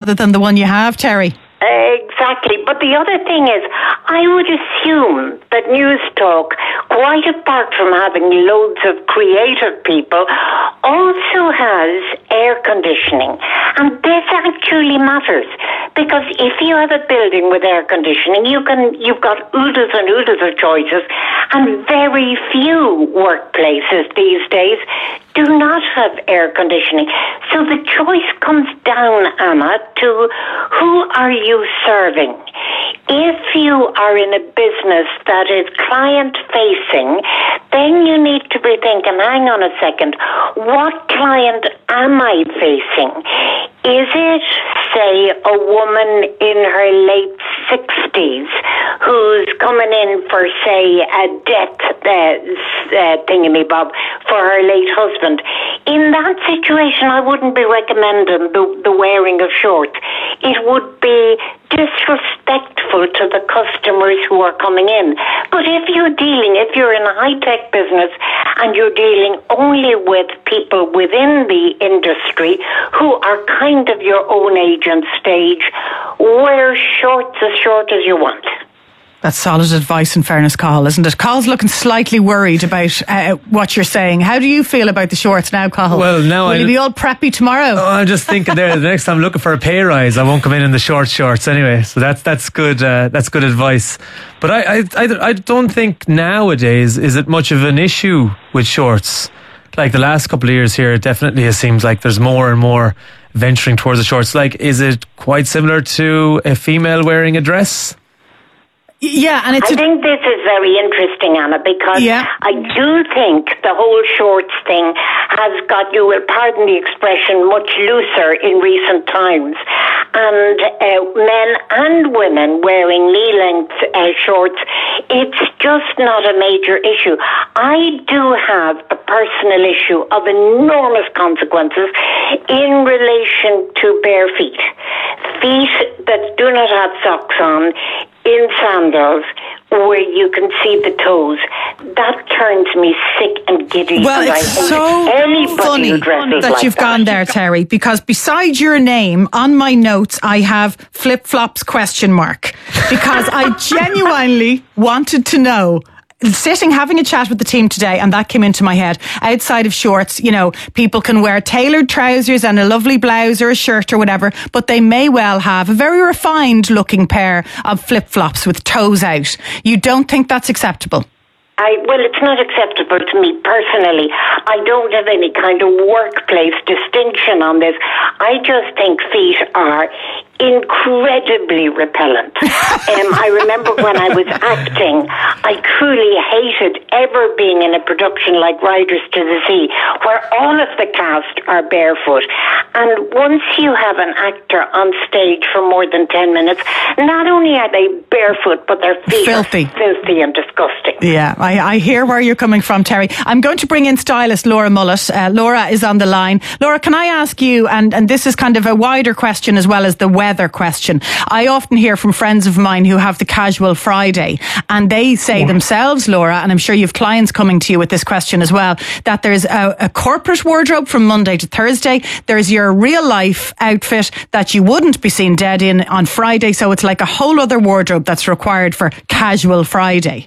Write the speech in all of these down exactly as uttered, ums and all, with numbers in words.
rather than the one you have, Terry. Exactly. But the other thing is, I would assume that News Talk, quite apart from having loads of creative people, also has air conditioning. And this actually matters, because if you have a building with air conditioning, you can, you've got oodles and oodles of choices, and very few workplaces these days do not have air conditioning. So the choice comes down, Anna, to who are you serving? If you are in a business that is client-facing, then you need to be thinking, hang on a second, what client am I facing? Is it, say, a woman in her late sixties who's coming in for, say, a death uh, uh, thingamabob for her late husband? In that situation, I wouldn't be recommending the, the wearing of shorts. It would be disrespectful to the customers who are coming in. But if you're dealing, if you're in a high-tech business and you're dealing only with people within the industry who are kind of your own age and stage, wear shorts as short as you want. That's solid advice, in fairness, Cathal, isn't it? Cathal's looking slightly worried about uh, what you're saying. How do you feel about the shorts now, Cathal? Well, now Will I, you be all preppy tomorrow? Oh, I'm just thinking there, the next time I'm looking for a pay rise, I won't come in in the short shorts anyway. So that's that's good. Uh, that's good advice. But I, I I I don't think nowadays is it much of an issue with shorts. Like the last couple of years here, it definitely it seems like there's more and more venturing towards the shorts. Like, is it quite similar to a female wearing a dress? Yeah, and it's I think this is very interesting, Anna, because yeah. I do think the whole shorts thing has got, you will pardon the expression, much looser in recent times. And uh, men and women wearing knee-length uh, shorts, it's just not a major issue. I do have a personal issue of enormous consequences in relation to bare feet. Feet that do not have socks on, in sandals, where you can see the toes. That turns me sick and giddy. Well, and it's I so funny that like you've that. gone there, Terry, because beside your name, on my notes, I have flip-flops question mark. Because I genuinely wanted to know, sitting, having a chat with the team today, and that came into my head. Outside of shorts, you know, people can wear tailored trousers and a lovely blouse or a shirt or whatever, but they may well have a very refined looking pair of flip-flops with toes out. You don't think that's acceptable? I, well, it's not acceptable to me personally. I don't have any kind of workplace distinction on this. I just think feet are incredibly repellent. um, I remember when I was acting, I truly hated ever being in a production like Riders to the Sea, where all of the cast are barefoot. And once you have an actor on stage for more than ten minutes, not only are they barefoot, but their feet filthy. are filthy and disgusting. Yeah, I, I hear where you're coming from, Terry. I'm going to bring in stylist Laura Mullet. Uh, Laura is on the line. Laura, can I ask you, and, and this is kind of a wider question as well as the weather question. I often hear from friends of mine who have the casual Friday, and they say yeah. themselves, Laura, and I'm sure you have clients coming to you with this question as well, that there's a, a corporate wardrobe from Monday to Thursday. There's your real life outfit that you wouldn't be seen dead in on Friday. So it's like a whole other wardrobe that's required for casual Friday.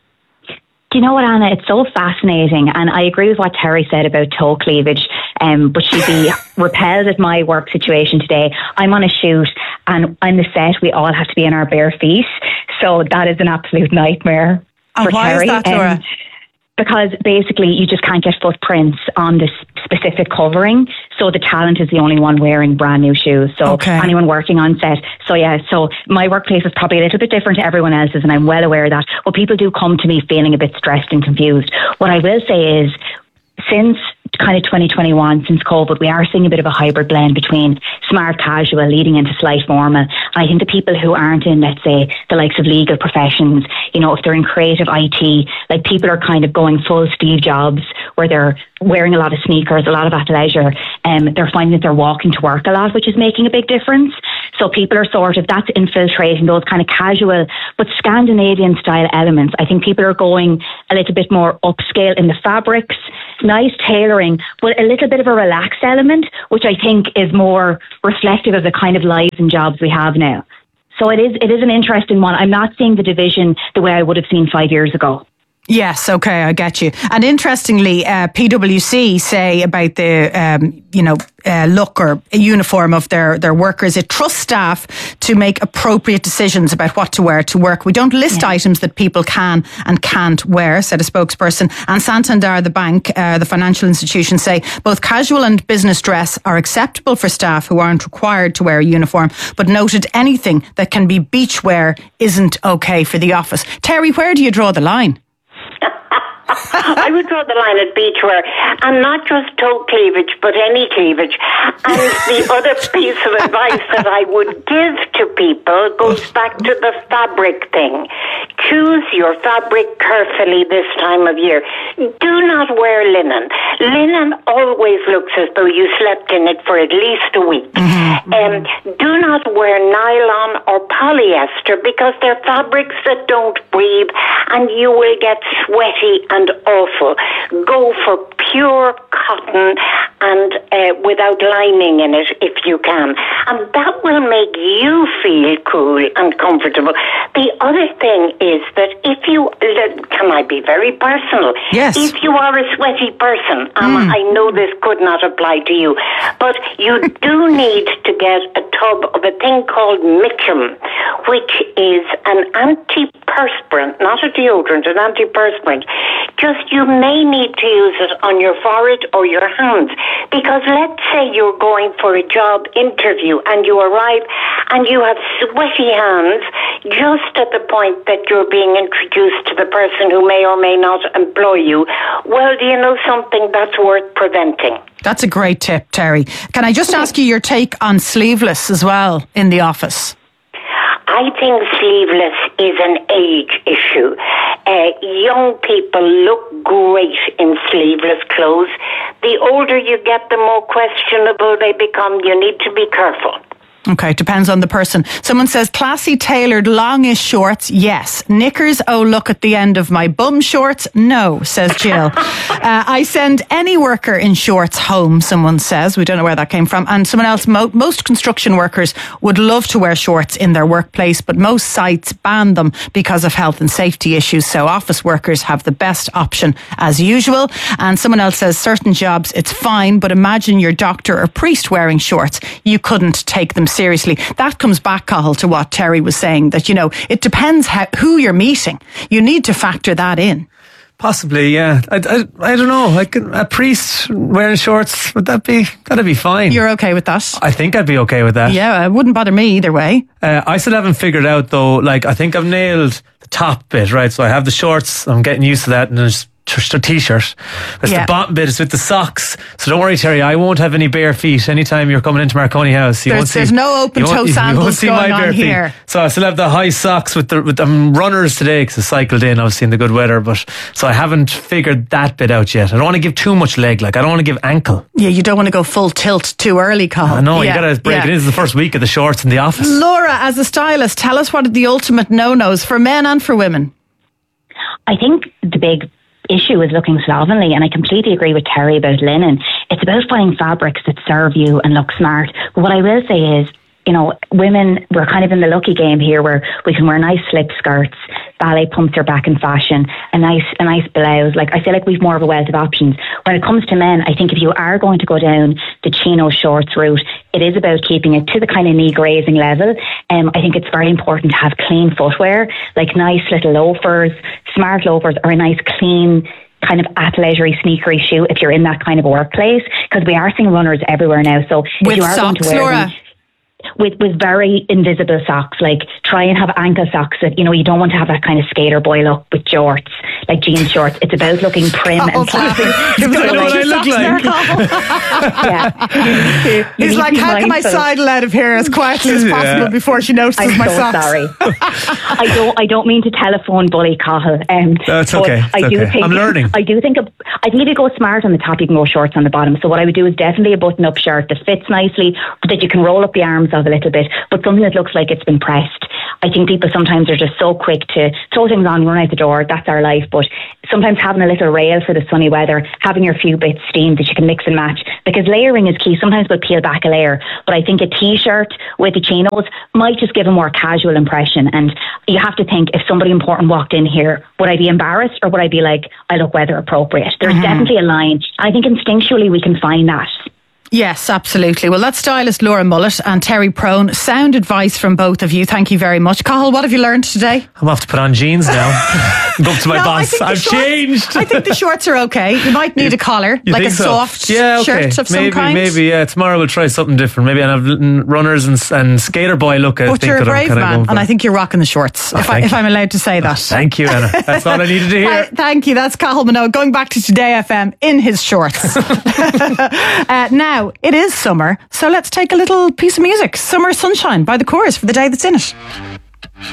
Do you know what, Anna? It's so fascinating, and I agree with what Terry said about toe cleavage, um, but she'd be repelled at my work situation today. I'm on a shoot, and on the set, we all have to be in our bare feet, so that is an absolute nightmare and for why Terry. Is that, Laura? Um, because basically you just can't get footprints on this specific covering, so the talent is the only one wearing brand new shoes, so okay. anyone working on set. So yeah, so my workplace is probably a little bit different to everyone else's, and I'm well aware of that, but people do come to me feeling a bit stressed and confused. What I will say is, since kind of twenty twenty-one, since COVID, we are seeing a bit of a hybrid blend between smart casual leading into slight formal. And I think the people who aren't in, let's say, the likes of legal professions, you know, if they're in creative I T, like people are kind of going full Steve Jobs, where they're wearing a lot of sneakers, a lot of athleisure, and um, they're finding that they're walking to work a lot, which is making a big difference. So people are sort of, that's infiltrating those kind of casual but Scandinavian style elements. I think people are going a little bit more upscale in the fabrics, nice tailoring, but a little bit of a relaxed element, which I think is more reflective of the kind of lives and jobs we have now. So it is it is an interesting one. I'm not seeing the division the way I would have seen five years ago. Yes, okay, I get you. And interestingly, uh, P W C say about the, um, you know, uh, look or uniform of their, their workers, it trusts staff to make appropriate decisions about what to wear to work. We don't list yeah. items that people can and can't wear, said a spokesperson. And Santander, the bank, uh, the financial institution, say both casual and business dress are acceptable for staff who aren't required to wear a uniform, but noted anything that can be beach wear isn't okay for the office. Terry, where do you draw the line? I would draw the line at beachwear, and not just toe cleavage, but any cleavage. And the other piece of advice that I would give to people goes back to the fabric thing. Choose your fabric carefully this time of year. Do not wear linen. Linen always looks as though you slept in it for at least a week. Mm-hmm. Um, do not wear nylon or polyester because they're fabrics that don't breathe, and you will get sweaty and and awful. Go for pure cotton and uh, without lining in it if you can. And that will make you feel cool and comfortable. The other thing is that if you, can I be very personal? Yes. If you are a sweaty person, um, mm. I know this could not apply to you, but you do need to get a tub of a thing called Mitchum, which is an antiperspirant, not a deodorant, an antiperspirant. Just you may need to use it on your forehead or your hands, because let's say you're going for a job interview and you arrive and you have sweaty hands just at the point that you're being introduced to the person who may or may not employ you. Well, do you know something? That's worth preventing. That's a great tip, Terry. Can I just ask you your take on sleeveless as well in the office? I think sleeveless is an age issue. Uh, young people look great in sleeveless clothes. The older you get, the more questionable they become. You need to be careful. Okay, depends on the person. Someone says classy tailored longish shorts, yes. Knickers, oh look at the end of my bum shorts, no, says Jill. uh, I send any worker in shorts home, someone says. We don't know where that came from. And someone else, mo- most construction workers would love to wear shorts in their workplace, but most sites ban them because of health and safety issues. So office workers have the best option as usual. And someone else says certain jobs it's fine, but imagine your doctor or priest wearing shorts. You couldn't take them seriously. That comes back, Cathal, to what Terry was saying, that, you know, it depends how, who you're meeting. You need to factor that in. Possibly, yeah. I, I, I don't know. Like a priest wearing shorts, would that be, that'd be fine. You're okay with that? I think I'd be okay with that. Yeah, it wouldn't bother me either way. Uh, I still haven't figured out though, like I think I've nailed the top bit, right? So I have the shorts, I'm getting used to that, and there's a t-shirt. It's yeah. the bottom bit, it's with the socks. So don't worry, Terry, I won't have any bare feet anytime you're coming into Marconi House. You there's won't see, there's no open toe sandals you won't see going my bare on feet. Here. So I still have the high socks with the with them runners today because I cycled in obviously in the good weather, but so I haven't figured that bit out yet. I don't want to give too much leg, like I don't want to give ankle. Yeah, you don't want to go full tilt too early, Cathal. I know, yeah. you got to break yeah. it in. This is the first week of the shorts in the office. Laura, as a stylist, tell us what are the ultimate no-nos for men and for women? I think the big issue is looking slovenly, and I completely agree with Terry about linen. It's about finding fabrics that serve you and look smart. But what I will say is, you know, women, we're kind of in the lucky game here where we can wear nice slip skirts, ballet pumps are back in fashion, a nice a nice blouse. Like, I feel like we've more of a wealth of options. When it comes to men, I think if you are going to go down the chino shorts route, it is about keeping it to the kind of knee grazing level. Um, I think it's very important to have clean footwear, like nice little loafers, smart loafers, or a nice clean kind of athleisure sneakery shoe if you're in that kind of a workplace, because we are seeing runners everywhere now. So if with you are socks, going to wear Laura. them, with with very invisible socks, like try and have ankle socks that, you know, you don't want to have that kind of skater boy look with shorts, like jeans shorts. It's about looking prim and classy. You don't know what I look like. Yeah. He's like, how can I sidle out of here as quietly as possible yeah. before she notices I'm my so socks? sorry. I don't I don't mean to telephone bully Cathal. Um, That's okay. I do okay. think, I'm learning. I do think, a, I think if you go smart on the top, you can go shorts on the bottom. So what I would do is definitely a button-up shirt that fits nicely, but that you can roll up the arms of a little bit, but something that looks like it's been pressed. I think people sometimes are just so quick to throw things on, run out the door. That's our life. But sometimes having a little rail for the sunny weather, having your few bits steamed that you can mix and match, because layering is key. Sometimes we'll peel back a layer, but I think a t-shirt with the chinos might just give a more casual impression. And you have to think, if somebody important walked in here, would I be embarrassed or would I be like, I look weather appropriate? There's mm-hmm. definitely a line. I think instinctually we can find that. Yes, absolutely. Well, that's stylist Laura Mullet and Terry Prone. Sound advice from both of you. Thank you very much. Cathal, what have you learned today? I'm off to put on jeans now. Go up to my no, boss. I've shorts, changed. I think the shorts are okay. You might need a collar, you like a so? soft yeah, okay. shirt of maybe, some kind. Maybe, yeah. Tomorrow we'll try something different. Maybe I'll have runners and, and skater boy look. I but think you're a brave man, and I think you're rocking the shorts, oh, if, I, if I'm allowed to say that. Oh, thank you, Anna. That's all I needed to hear. Thank you. That's Cathal Minogue going back to Today F M in his shorts. uh, now, it is summer, so let's take a little piece of music. Summer Sunshine by The Chorus for the day that's in it.